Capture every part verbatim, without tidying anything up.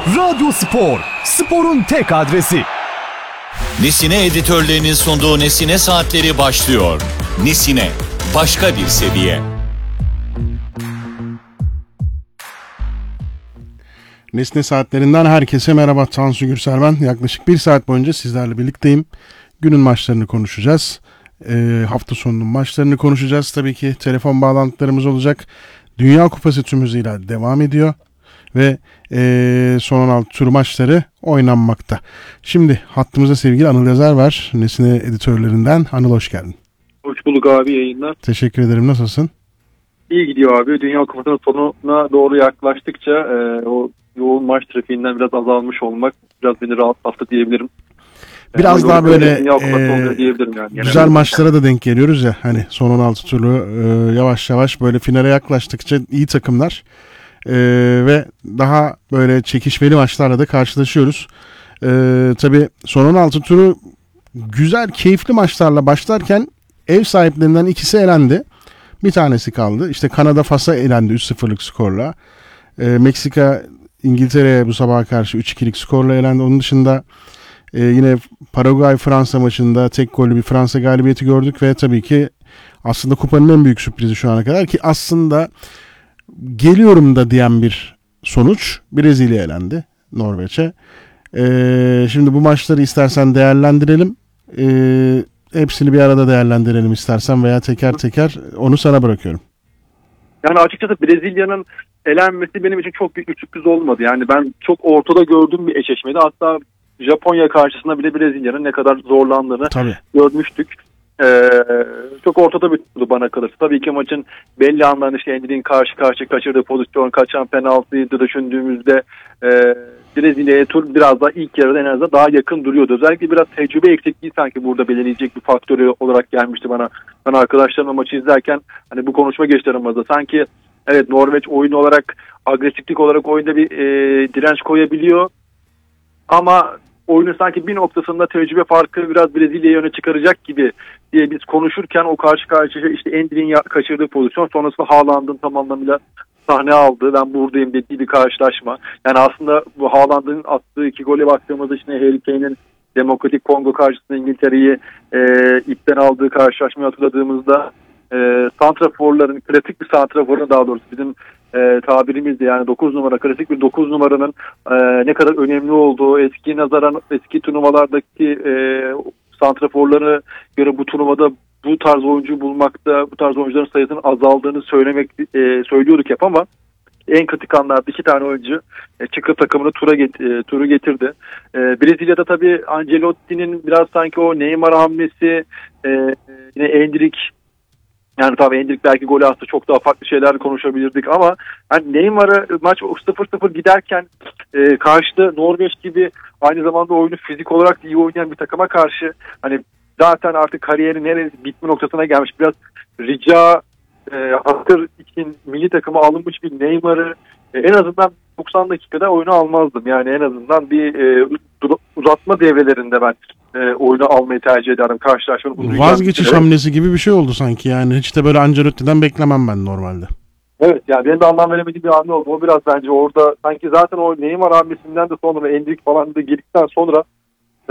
Radyo Spor, sporun tek adresi. Nesine editörlerinin sunduğu Nesine Saatleri başlıyor. Nesine, başka bir seviye. Nesne Saatlerinden herkese merhaba. Tansu Gürsel ben. Yaklaşık bir saat boyunca sizlerle birlikteyim. Günün maçlarını konuşacağız. E, hafta sonunun maçlarını konuşacağız. Tabii ki telefon bağlantılarımız olacak. Dünya Kupası tüm hızıyla devam ediyor. Ve e, son on altı tur maçları oynanmakta. Şimdi hattımızda sevgili Anıl Yazar var. Nesne editörlerinden. Anıl hoş geldin. Hoş bulduk abi, yayınlar. Teşekkür ederim. Nasılsın? İyi gidiyor abi. Dünya Kupası'nın sonuna doğru yaklaştıkça e, o yoğun maç trafiğinden biraz azalmış olmak biraz beni rahatlattı diyebilirim. Biraz yani daha böyle e, diyebilirim yani. Güzel Genelde. maçlara da denk geliyoruz ya. Hani son on altı turu e, yavaş yavaş böyle finale yaklaştıkça iyi takımlar e, ve daha böyle çekişmeli maçlarla da karşılaşıyoruz. E, tabii son on altı turu güzel, keyifli maçlarla başlarken ev sahiplerinden ikisi elendi. Bir tanesi kaldı. İşte Kanada Fas'a elendi üç sıfırlık skorla. E, Meksika İngiltere'ye bu sabaha karşı üç ikilik skorla elendi. Onun dışında e, yine Paraguay-Fransa maçında tek gollü bir Fransa galibiyeti gördük ve tabii ki aslında kupanın en büyük sürprizi şu ana kadar ki aslında geliyorum da diyen bir sonuç, Brezilya elendi Norveç'e. E, şimdi bu maçları istersen değerlendirelim. E, hepsini bir arada değerlendirelim istersen veya teker teker, onu sana bırakıyorum. Yani açıkçası Brezilya'nın elenmesi benim için çok büyük bir sürpriz olmadı. Yani ben çok ortada gördüğüm bir eşleşmeydi. Hatta Japonya karşısında bile Brezilya'nın ne kadar zorlandığını Tabii. görmüştük. Ee, çok ortada bitirdi bana kalırsa. Tabii ki maçın belli anlarında işte Endrick'in karşı karşı kaçırdığı pozisyon, kaçan penaltıyı da düşündüğümüzde e, Brezilya'ya tur biraz daha ilk yarıda en azından daha yakın duruyordu. Özellikle biraz tecrübe eksikliği sanki burada belirleyecek bir faktörü olarak gelmişti bana. Ben arkadaşlarımla maçı izlerken hani bu konuşma geçti aramızda. Sanki evet, Norveç oyun olarak, agresiflik olarak oyunda bir e, direnç koyabiliyor. Ama oyunun sanki bir noktasında tecrübe farkı biraz Brezilya'yı öne çıkaracak gibi diye biz konuşurken o karşı karşıya işte Endrick'in kaçırdığı pozisyon sonrasında Haaland'ın tam anlamıyla sahne aldığı, ben buradayım dediği bir karşılaşma. Yani aslında bu Haaland'ın attığı iki gole baktığımızda işte Harry Kane'in Demokratik Kongo karşısında İngiltere'yi e, ipten aldığı karşılaşmayı hatırladığımızda e, santraforların, klasik bir santraforun, daha doğrusu bizim e, tabirimizde yani dokuz numara, klasik bir dokuz numaranın e, ne kadar önemli olduğu, eski nazaran eski turnuvalardaki e, santraforlara göre bu turnuvada bu tarz oyuncu bulmakta, bu tarz oyuncuların sayısının azaldığını söylemek e, söylüyorduk hep ama en kritik anlarda iki tane oyuncu e, çıkı takımını tura get, e, turu getirdi. E, Brezilya'da tabii Ancelotti'nin biraz sanki o Neymar hamlesi, e, yine Endrick, yani tabii Endrick belki golü attı, çok daha farklı şeyler konuşabilirdik ama yani Neymar'a maç sıfır sıfır giderken e, karşıda Norveç gibi aynı zamanda oyunu fizik olarak iyi oynayan bir takıma karşı hani zaten artık kariyeri neresi bitme noktasına gelmiş, biraz rica e, hatır için milli takıma alınmış bir Neymar'ı e, en azından doksan dakikada oyunu almazdım. Yani en azından bir e, uzatma devrelerinde ben e, oyunu almayı tercih ederim. Karşılaşmanın vazgeçiş hamlesi gibi bir şey oldu sanki. Yani hiç de böyle Ancelotti'den beklemem ben normalde. Evet, yani benim de anlam veremediğim bir hamle oldu. O biraz bence orada sanki zaten o Neymar hamlesinden de sonra Endrick falan da girdikten sonra e,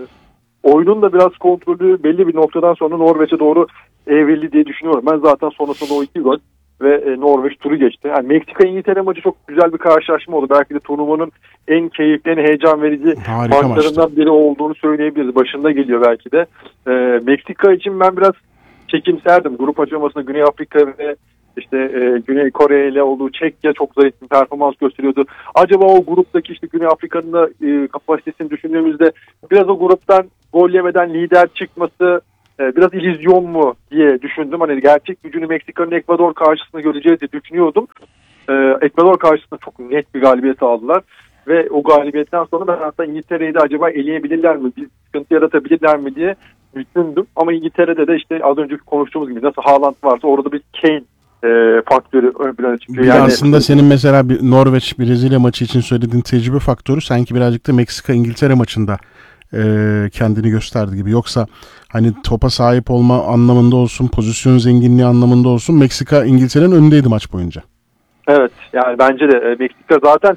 oyunun da biraz kontrolü belli bir noktadan sonra Norveç'e doğru evrildi diye düşünüyorum. Ben zaten sonrasında o iki gol ve e, Norveç turu geçti. Yani Meksika-İngiltere maçı çok güzel bir karşılaşma oldu. Belki de turnuvanın en keyifli, en heyecan verici maçlarından biri olduğunu söyleyebiliriz. Başında geliyor belki de. E, Meksika için ben biraz çekimserdim. Grup aşamasında Güney Afrika ve işte e, Güney Kore ile olduğu Çekya çok zayıf bir performans gösteriyordu. Acaba o gruptaki işte Güney Afrika'nın da e, kapasitesini düşündüğümüzde biraz o gruptan gol yemeden lider çıkması e, biraz illüzyon mu diye düşündüm. Hani gerçek gücünü Meksika'nın Ekvador karşısında göreceğiz diye düşünüyordum. E, Ekvador karşısında çok net bir galibiyet aldılar. Ve o galibiyetten sonra ben hatta İngiltere'yi de acaba eleyebilirler mi, bir sıkıntı yaratabilirler mi diye düşündüm. Ama İngiltere'de de işte az önce konuştuğumuz gibi nasıl Haaland varsa orada bir Kane e, faktörü ön plana çıkıyor. Bir yani aslında senin mesela bir Norveç Brezilya maçı için söylediğin tecrübe faktörü sanki birazcık da Meksika İngiltere maçında e, kendini gösterdi gibi. Yoksa hani topa sahip olma anlamında olsun, pozisyon zenginliği anlamında olsun Meksika İngiltere'nin önündeydi maç boyunca. Evet, yani bence de Meksika zaten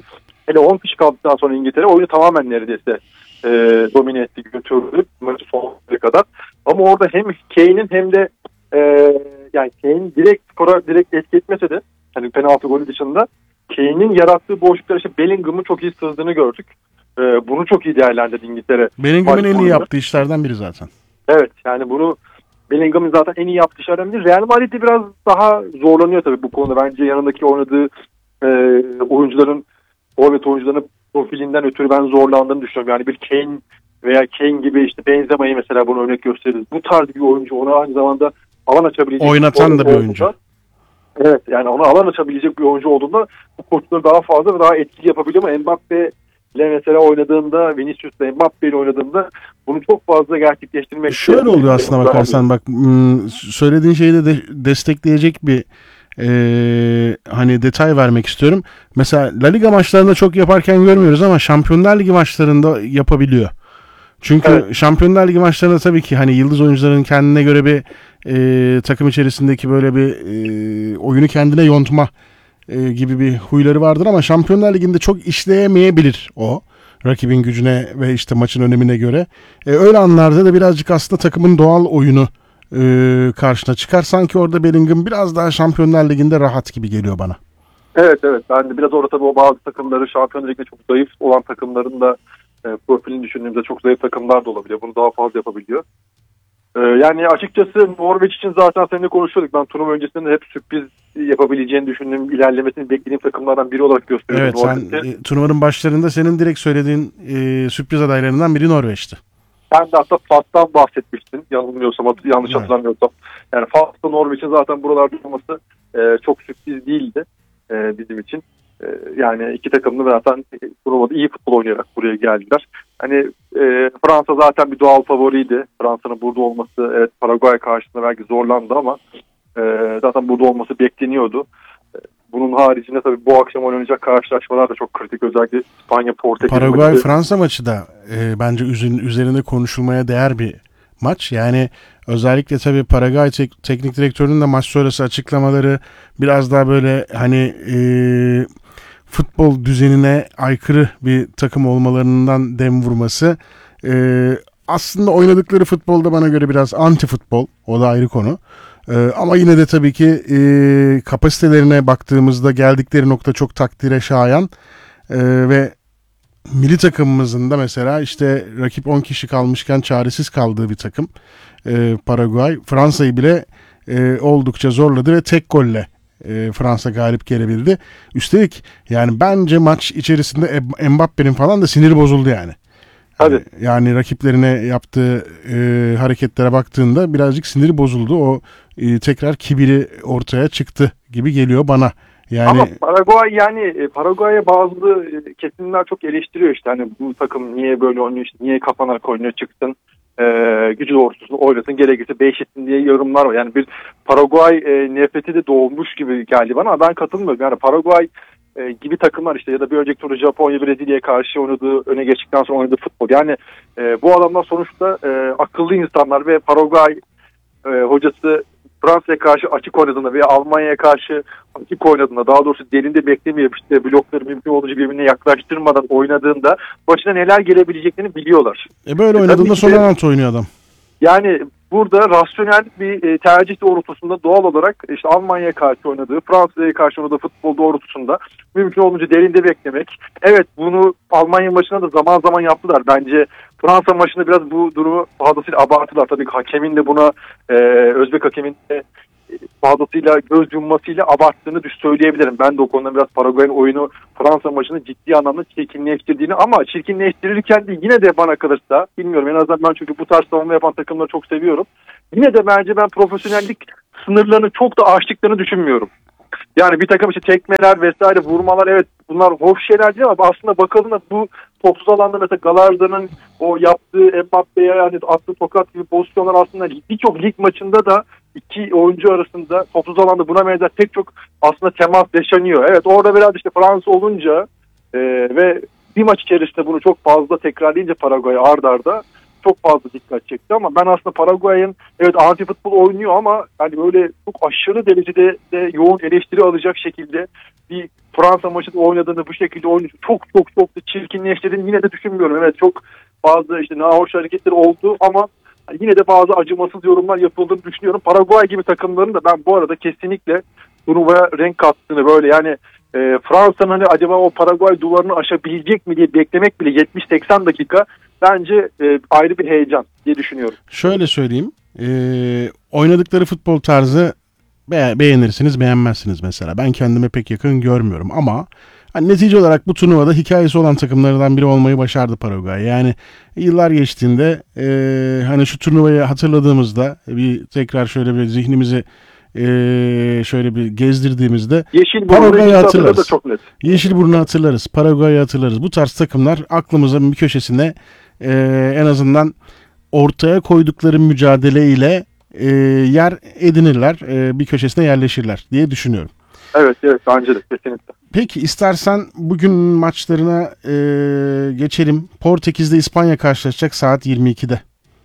hele on kişi kaldıktan sonra İngiltere oyunu tamamen neredeyse e, domine etti, götürdü maçı sonuna kadar. Ama orada hem Kane'in hem de e, yani Kane direkt skora direkt etki etmese de hani penaltı golü dışında Kane'in yarattığı boşluklar, işte Bellingham'ın çok iyi sızdığını gördük. E, bunu çok iyi değerlendirdi İngiltere. Bellingham'ın en iyi yaptığı işlerden biri zaten. Evet, yani bunu Bellingham'ın zaten en iyi yaptığı işlerden biri. Real Madrid de biraz daha zorlanıyor tabii bu konuda. Bence yanındaki oynadığı e, oyuncuların, forvet oyuncularının profilinden ötürü ben zorlandığını düşünüyorum. Yani bir Kane veya Kane gibi, işte Benzema'yı mesela bunu örnek gösteririz. Bu tarz bir oyuncu, ona aynı zamanda alan açabilecek, oynatan da bir oyuncu. Olduğunda, evet, yani ona alan açabilecek bir oyuncu olduğunda bu koçları daha fazla ve daha etkili yapabiliyor ama Mbappe ile mesela oynadığında, Vinicius'la Mbappe ile oynadığında bunu çok fazla gerçekleştirmek. Şöyle oluyor aslına bakarsan, bak söylediğin şeyi de, de destekleyecek bir Ee, hani detay vermek istiyorum. Mesela La Liga maçlarında çok yaparken görmüyoruz ama Şampiyonlar Ligi maçlarında yapabiliyor. Çünkü evet. Şampiyonlar Ligi maçlarında tabii ki hani yıldız oyuncuların kendine göre bir e, takım içerisindeki böyle bir e, oyunu kendine yontma e, gibi bir huyları vardır ama Şampiyonlar Ligi'nde çok işleyemeyebilir o. Rakibin gücüne ve işte maçın önemine göre. E, öyle anlarda da birazcık aslında takımın doğal oyunu Ee, karşına çıkar. Sanki orada Bellingham biraz daha Şampiyonlar Ligi'nde rahat gibi geliyor bana. Evet evet. Ben de biraz orada tabii o bazı takımları, Şampiyonlar Ligi'nde çok zayıf olan takımların da e, profilini düşündüğümüzde çok zayıf takımlar da olabiliyor. Bunu daha fazla yapabiliyor. E, yani açıkçası Norveç için zaten seninle konuşuyorduk. Ben turnuva öncesinde hep sürpriz yapabileceğini düşündüğüm, ilerlemesini beklediğim takımlardan biri olarak gösteriyordum. Evet, sen e, turnuvanın başlarında senin direkt söylediğin e, sürpriz adaylarından biri Norveç'ti. Sen de hatta Fas'tan bahsetmiştin. Yanılmıyorsam, yanlış evet. hatırlamıyorsam. Yani Fas'ta Norveç'in zaten buralarda olması e, çok sürpriz değildi e, bizim için. E, yani iki takımlı zaten turnuvada iyi futbol oynayarak buraya geldiler. Hani e, Fransa zaten bir doğal favoriydi. Fransa'nın burada olması, evet, Paraguay karşısında belki zorlandı ama e, zaten burada olması bekleniyordu. E, bunun haricinde tabii bu akşam oynanacak karşılaşmalar da çok kritik. Özellikle İspanya, Portekiz. Paraguay-Fransa maçı da e, bence üzerinde konuşulmaya değer bir maç. Yani özellikle tabii Paraguay tek, teknik direktörünün de maç sonrası açıklamaları biraz daha böyle hani e, futbol düzenine aykırı bir takım olmalarından dem vurması. E, aslında oynadıkları futbolda bana göre biraz anti futbol. O da ayrı konu. Ee, ama yine de tabii ki e, kapasitelerine baktığımızda geldikleri nokta çok takdire şayan ee, ve milli takımımızın da mesela işte rakip on kişi kalmışken çaresiz kaldığı bir takım ee, Paraguay. Fransa'yı bile e, oldukça zorladı ve tek golle e, Fransa galip gelebildi. Üstelik yani bence maç içerisinde Mbappe'nin falan da siniri bozuldu yani. Tabii. Yani rakiplerine yaptığı e, hareketlere baktığında birazcık siniri bozuldu. O e, tekrar kibiri ortaya çıktı gibi geliyor bana. Yani ama Paraguay, yani Paraguay'a bazı kesimler çok eleştiriyor, işte hani bu takım niye böyle oynuyor, işte niye kapanarak oynuyor, çıksın e, gücü doğrultusunda oynasın, gerekirse beşlesin diye yorumlar var. Yani bir Paraguay e, nefreti de doğmuş gibi geldi bana ama ben katılmıyorum. Yani Paraguay e, gibi takımlar işte ya da bir önceki turda Japonya, Brezilya'ya karşı oynadığı, öne geçtikten sonra oynadığı futbol. Yani e, bu adamlar sonuçta e, akıllı insanlar ve Paraguay e, hocası Fransa'ya karşı açık oynadığında veya Almanya'ya karşı açık oynadığında, daha doğrusu derinde beklemeyip işte blokları mümkün olduğu birbirine yaklaştırmadan oynadığında başına neler gelebileceklerini biliyorlar. E böyle e, oynadığında son anant oynuyor adam. Yani burada rasyonel bir e, tercih doğrultusunda doğal olarak işte Almanya'ya karşı oynadığı, Fransa'ya karşı oynadığı futbol doğrultusunda mümkün olunca derinde beklemek. Evet, bunu Almanya maçında da zaman zaman yaptılar. Bence Fransa maçında biraz bu durumu fazlasıyla abarttılar. Tabii hakemin de buna e, Özbek hakemin de fazlasıyla göz yummasıyla abarttığını söyleyebilirim. Ben de o konuda biraz Paraguay'ın oyunu Fransa maçını ciddi anlamda çirkinleştirdiğini, ama çirkinleştirirken de yine de bana kalırsa, bilmiyorum, en azından ben çünkü bu tarz savunma yapan takımları çok seviyorum. Yine de bence ben profesyonellik sınırlarını çok da aştıklarını düşünmüyorum. Yani bir takım işte tekmeler vesaire, vurmalar, evet bunlar hoş şeyler değil ama aslında bakıldığında bu topsuz alanda mesela Gallarda'nın o yaptığı Mbappe'ye yani attığı tokat gibi pozisyonlar aslında birçok lig maçında da iki oyuncu arasında topsuz alanda buna benzer pek çok aslında temas yaşanıyor. Evet, orada biraz işte Fransa olunca e, ve bir maç içerisinde bunu çok fazla tekrarlayınca Paraguay ard arda çok fazla dikkat çekti ama ben aslında Paraguay'ın evet anti futbol oynuyor ama hani böyle çok aşırı derecede de yoğun eleştiri alacak şekilde bir Fransa maçında oynadığını bu şekilde oynuyor. Çok çok çok da çirkinleştirdiğini yine de düşünmüyorum. Evet çok bazı işte nahoş hareketler oldu ama yine de bazı acımasız yorumlar yapıldığını düşünüyorum. Paraguay gibi takımların da ben bu arada kesinlikle turnuvaya renk kattığını böyle yani e, Fransa'nın hani acaba o Paraguay duvarını aşabilecek mi diye beklemek bile yetmiş seksen dakika bence e, ayrı bir heyecan diye düşünüyorum. Şöyle söyleyeyim. E, oynadıkları futbol tarzı be- beğenirsiniz beğenmezsiniz mesela. Ben kendime pek yakın görmüyorum ama hani netice olarak bu turnuvada hikayesi olan takımlardan biri olmayı başardı Paraguay. Yani yıllar geçtiğinde e, hani şu turnuvayı hatırladığımızda bir tekrar şöyle bir zihnimizi e, şöyle bir gezdirdiğimizde Paraguay'ı hatırlarız. Çok net. Yeşilburnu'nu hatırlarız. Paraguay'ı hatırlarız. Bu tarz takımlar aklımızın bir köşesine e, en azından ortaya koydukları mücadeleyle e, yer edinirler. E, bir köşesine yerleşirler diye düşünüyorum. Evet evet bence de kesinlikle. Peki istersen bugün maçlarına e, geçelim. Portekiz'de İspanya karşılaşacak saat yirmi ikide.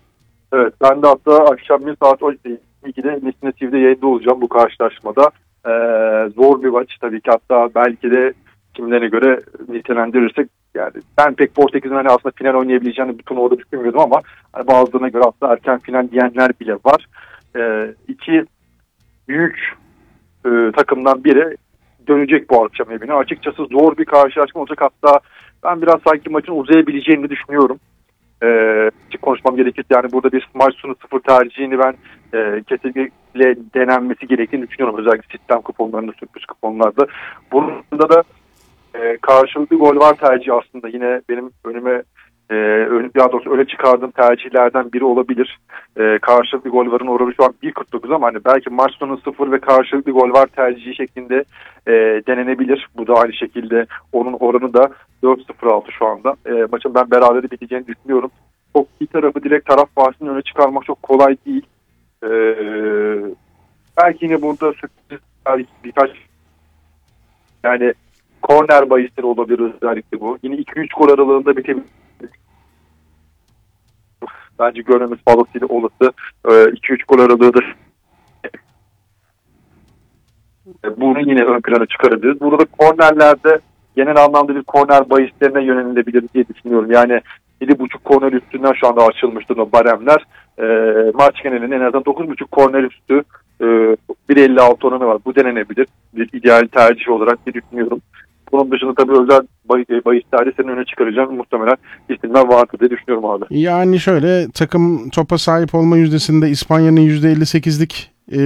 Evet ben de hatta akşam bir saat yirmi ikide Nesine T V'de yayında olacağım bu karşılaşmada. Ee, zor bir maç tabii ki hatta belki de kimlerine göre nitelendirirsek yani ben pek Portekiz'in hani aslında final oynayabileceğini bu turnuvada düşünmüyordum ama hani bazılarına göre hatta erken final diyenler bile var. Ee, iki büyük e, takımdan biri dönecek bu akşam evine. Açıkçası zor bir karşılaşma olacak. Hatta ben biraz sanki maçın uzayabileceğini düşünüyorum. Ee, konuşmam gerekirse yani burada bir maç sonu sıfır tercihini ben e, kesinlikle denenmesi gerektiğini düşünüyorum. Özellikle sistem kuponlarında, sürpriz kuponlarda. Bunda da e, karşılıklı gol var tercihi aslında yine benim önüme e, daha doğrusu öyle çıkardığım tercihlerden biri olabilir. E, karşılıklı gol varın oranı şu an bir kırk dokuz ama hani belki maç sonu sıfır ve karşılıklı gol var tercihi şeklinde e, denenebilir. Bu da aynı şekilde onun oranı da dört sıfır altı şu anda. E, maçın ben berabere biteceğini düşünüyorum. Çok bir tarafı direkt taraf bahsini öne çıkarmak çok kolay değil. E, belki yine burada sürpriz birkaç yani korner bahisleri olabilir özellikle bu. Yine iki üç gol aralığında bitebilir. Bence görmemiz fazlasıyla olası. iki üç gol aralığıdır. Bunu yine ön plana çıkarabiliriz. Burada da kornerlerde genel anlamda bir korner bahislerine yönelilebilir diye düşünüyorum. Yani yedi buçuk korner üstünden şu anda açılmıştır o baremler. E, maç genelinde en azından dokuz buçuk korner üstü e, bir elli altı oranı var. Bu denenebilir. Bir ideal tercih olarak diye düşünüyorum. Bunun dışında tabii özel bahislerde senin öne çıkaracağın muhtemelen isimler vardır diye düşünüyorum abi. Yani şöyle takım topa sahip olma yüzdesinde İspanya'nın yüzde elli sekizlik e,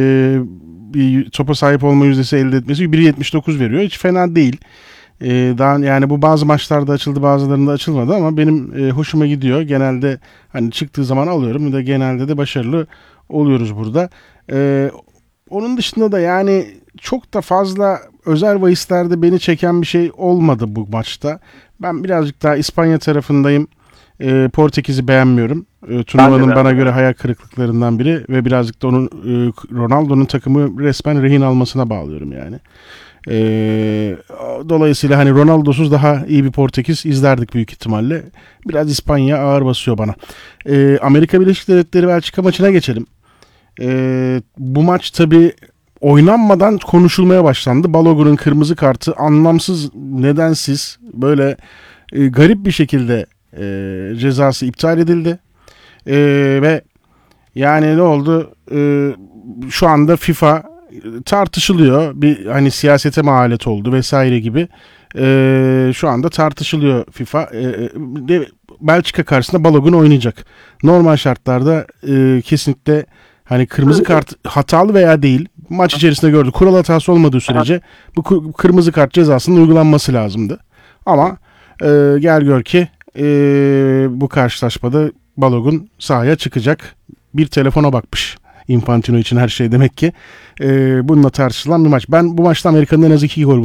bir topa sahip olma yüzdesi elde etmesi bir yetmiş dokuz veriyor. Hiç fena değil. E, daha yani bu bazı maçlarda açıldı bazılarında açılmadı ama benim e, hoşuma gidiyor. Genelde hani çıktığı zaman alıyorum ve genelde de başarılı oluyoruz burada. E, onun dışında da yani çok da fazla özel bahislerde beni çeken bir şey olmadı bu maçta. Ben birazcık daha İspanya tarafındayım. E, Portekiz'i beğenmiyorum. E, turnuvanın bana göre hayal kırıklıklarından biri ve birazcık da onun e, Ronaldo'nun takımı resmen rehin almasına bağlıyorum yani. E, dolayısıyla hani Ronaldo'suz daha iyi bir Portekiz izlerdik büyük ihtimalle. Biraz İspanya ağır basıyor bana. E, Amerika Birleşik Devletleri Belçika maçına geçelim. E, bu maç tabii oynanmadan konuşulmaya başlandı. Balogun'un kırmızı kartı anlamsız, nedensiz böyle e, garip bir şekilde e, cezası iptal edildi. E, ve yani ne oldu? E, şu anda FIFA tartışılıyor. Bir hani siyasete mi alet oldu vesaire gibi. E, şu anda tartışılıyor FIFA. E, de, Belçika karşısında Balogun oynayacak. Normal şartlarda e, kesinlikle hani kırmızı kart hatalı veya değil maç içerisinde gördü. Kural hatası olmadığı sürece bu kırmızı kart cezasının uygulanması lazımdı. Ama e, gel gör ki e, bu karşılaşmada Balogun sahaya çıkacak. Bir telefona bakmış Infantino için her şey demek ki. E, bununla tartışılan bir maç. Ben bu maçta Amerika'nın en az iki gol